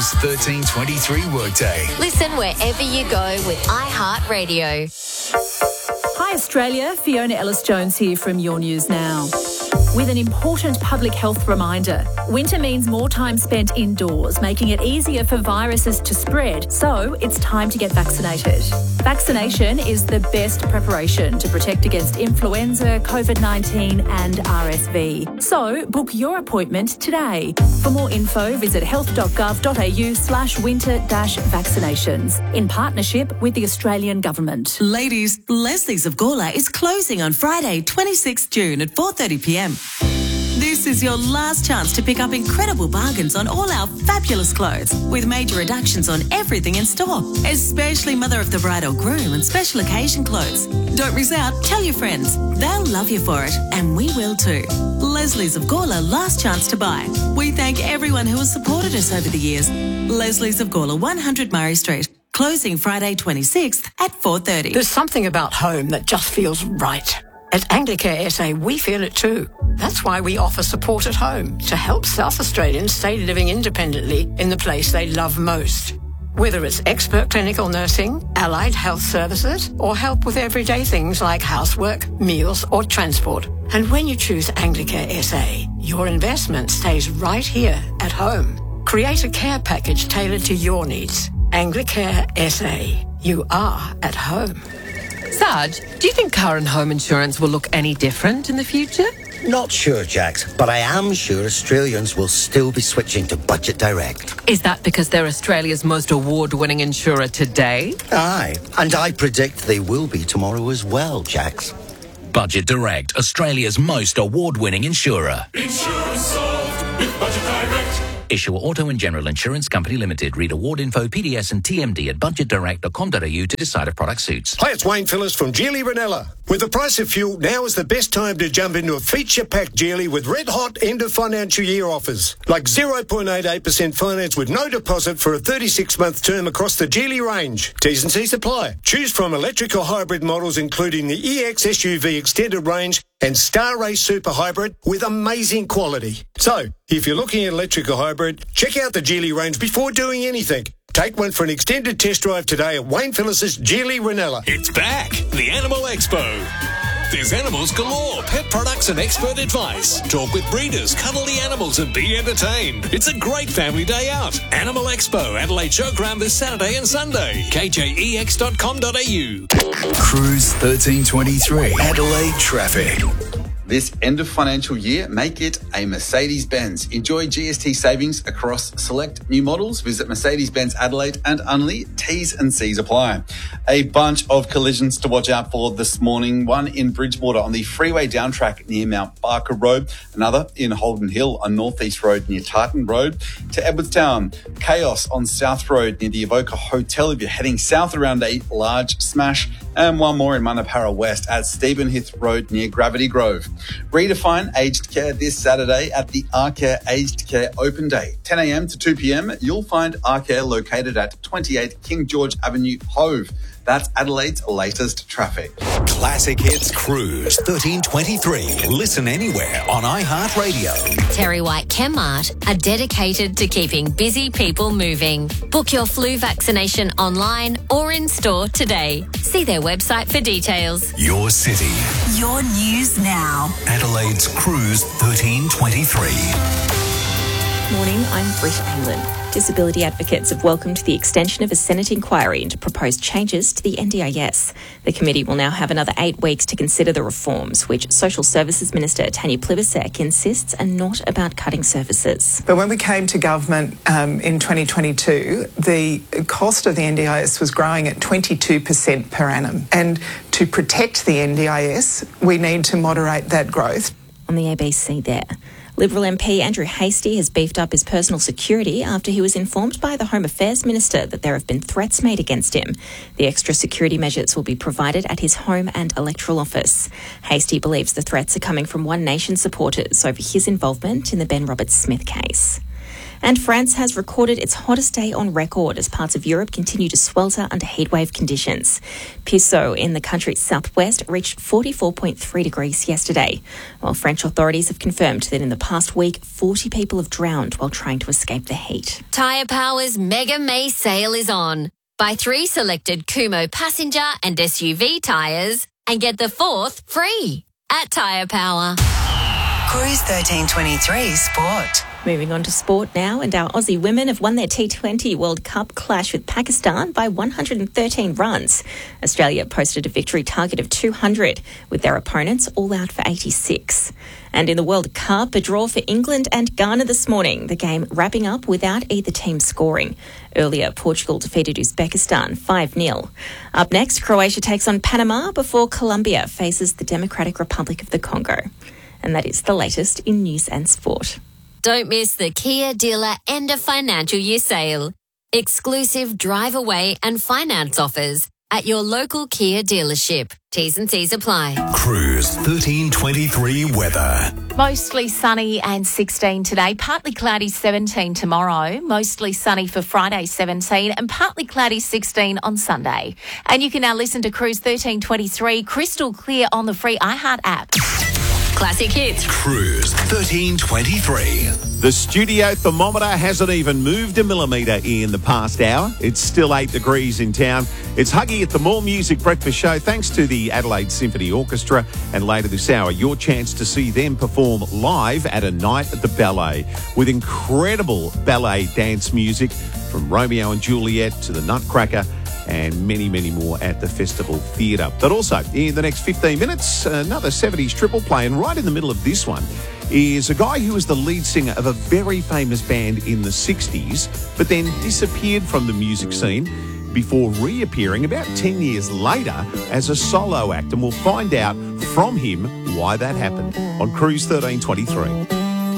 Cruise 1323 Workday. Listen wherever you go with iHeartRadio. Hi Australia, Fiona Ellis-Jones here from Your News Now. With an important public health reminder, winter means more time spent indoors, making it easier for viruses to spread, so it's time to get vaccinated. Vaccination is the best preparation to protect against influenza, COVID-19 and RSV. So book your appointment today. For more info, visit health.gov.au/winter-vaccinations in partnership with the Australian Government. Ladies, Leslie's of Gawler is closing on Friday, 26th June at 4:30pm. This is your last chance to pick up incredible bargains on all our fabulous clothes with major reductions on everything in store, especially mother of the bride or groom and special occasion clothes. Don't miss out. Tell your friends. They'll love you for it, and we will too. Leslie's of Gawler, last chance to buy. We thank everyone who has supported us over the years. Leslie's of Gawler, 100 Murray Street. Closing Friday 26th at 4:30. There's something about home that just feels right. At Anglicare SA, we feel it too. That's why we offer support at home to help South Australians stay living independently in the place they love most. Whether it's expert clinical nursing, allied health services, or help with everyday things like housework, meals, or transport. And when you choose Anglicare SA, your investment stays right here at home. Create a care package tailored to your needs. Anglicare SA. You are at home. Sarge, do you think car and home insurance will look any different in the future? Not sure, Jax, but I am sure Australians will still be switching to Budget Direct. Is that because they're Australia's most award-winning insurer today? Aye, and I predict they will be tomorrow as well, Jax. Budget Direct, Australia's most award-winning insurer. Insurance solved with Budget Direct. Issuer Auto and General Insurance Company Limited. Read award info, PDS and TMD at budgetdirect.com.au to decide if product suits. Hi, it's Wayne Phillips from Geely Ranella. With the price of fuel, now is the best time to jump into a feature-packed Geely with red-hot end-of-financial-year offers. Like 0.88% finance with no deposit for a 36-month term across the Geely range. T's and C's apply. Choose from electric or hybrid models including the EX SUV Extended Range and Star Race Super Hybrid with amazing quality. So, if you're looking at electric or hybrid, check out the Geely range before doing anything. Take one for an extended test drive today at Wayne Phillips' Geely Ranella. It's back, the Animal Expo. There's animals galore, pet products and expert advice. Talk with breeders, cuddle the animals and be entertained. It's a great family day out. Animal Expo, Adelaide Showground this Saturday and Sunday. kjex.com.au. Cruise 1323. Adelaide traffic. This end of financial year, make it a Mercedes-Benz. Enjoy GST savings across select new models. Visit Mercedes-Benz Adelaide and Unley. T's and C's apply. A bunch of collisions to watch out for this morning. One in Bridgewater on the freeway down track near Mount Barker Road. Another in Holden Hill on Northeast Road near Titan Road. To Edwardstown, chaos on South Road near the Evoca Hotel if you're heading south around a large smash. And one more in Manapara West at Stevenhith Road near Gravity Grove. Redefine aged care this Saturday at the Arcare Aged Care Open Day. 10 a.m. to 2 p.m. You'll find Arcare located at 28 King George Avenue, Hove. That's Adelaide's latest traffic. Classic Hits Cruise 1323. Listen anywhere on iHeartRadio. Terry White Chemmart are dedicated to keeping busy people moving. Book your flu vaccination online or in store today. See their website for details. Your city. Your News Now. Adelaide's Cruise 1323. Morning, I'm Britt Anglin. Disability advocates have welcomed the extension of a Senate inquiry into proposed changes to the NDIS. The committee will now have another 8 weeks to consider the reforms, which Social Services Minister Tanya Plibersek insists are not about cutting services. But when we came to government in 2022, the cost of the NDIS was growing at 22% per annum. And to protect the NDIS, we need to moderate that growth. On the ABC there. Liberal MP Andrew Hastie has beefed up his personal security after he was informed by the Home Affairs Minister that there have been threats made against him. The extra security measures will be provided at his home and electoral office. Hastie believes the threats are coming from One Nation supporters over his involvement in the Ben Roberts-Smith case. And France has recorded its hottest day on record as parts of Europe continue to swelter under heatwave conditions. Puceau in the country's southwest reached 44.3 degrees yesterday, while French authorities have confirmed that in the past week, 40 people have drowned while trying to escape the heat. Tyre Power's Mega May sale is on. Buy 3 selected Kumho passenger and SUV tyres and get the 4th free at Tyre Power. Cruise 1323 Sport. Moving on to sport now, and our Aussie women have won their T20 World Cup clash with Pakistan by 113 runs. Australia posted a victory target of 200, with their opponents all out for 86. And in the World Cup, a draw for England and Ghana this morning, the game wrapping up without either team scoring. Earlier, Portugal defeated Uzbekistan 5-0. Up next, Croatia takes on Panama before Colombia faces the Democratic Republic of the Congo. And that is the latest in news and sport. Don't miss the Kia Dealer End of Financial Year sale. Exclusive drive away and finance offers at your local Kia dealership. T's and C's apply. Cruise 1323 weather. Mostly sunny and 16 today, partly cloudy 17 tomorrow, mostly sunny for Friday 17 and partly cloudy 16 on Sunday. And you can now listen to Cruise 1323 crystal clear on the free iHeart app. Classic hits. Cruise 1323. The studio thermometer hasn't even moved a millimetre in the past hour. It's still 8 degrees in town. It's Huggy at the More Music Breakfast Show, thanks to the Adelaide Symphony Orchestra. And later this hour, your chance to see them perform live at a night at the ballet with incredible ballet dance music from Romeo and Juliet to the Nutcracker and many, many more at the Festival Theatre. But also, in the next 15 minutes, another 70s triple play, and right in the middle of this one is a guy who was the lead singer of a very famous band in the 60s, but then disappeared from the music scene before reappearing about 10 years later as a solo act, and we'll find out from him why that happened on Cruise 1323.